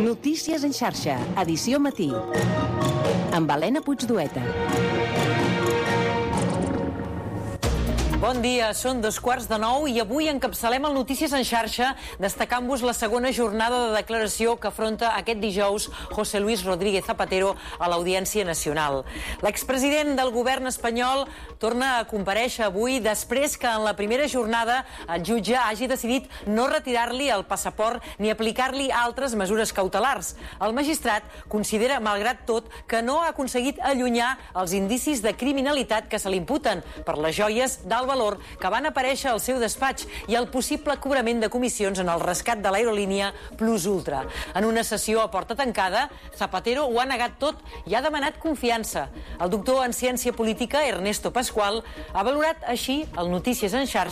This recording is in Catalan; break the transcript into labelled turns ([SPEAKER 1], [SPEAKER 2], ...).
[SPEAKER 1] Notícies en xarxa, edició matí. Amb Helena Puigdueta.
[SPEAKER 2] Bon dia, són 8:45 i avui encapçalem el Notícies en xarxa destacant-vos la segona jornada de declaració que afronta aquest dijous José Luis Rodríguez Zapatero a l'Audiència Nacional. L'expresident del govern espanyol torna a comparèixer avui després que en la primera jornada el jutge hagi decidit no retirar-li el passaport ni aplicar-li altres mesures cautelars. El magistrat considera, malgrat tot, que no ha aconseguit allunyar els indicis de criminalitat que se li imputen per les joies d'alt valor que van aparèixer al seu despatx i el possible cobrament de comissions en el rescat de l'aerolínia Plus Ultra. En una sessió a porta tancada, Zapatero ho ha negat tot i ha demanat confiança. El doctor en ciència política, Ernesto Pascual, ha valorat així el Notícies en xarxa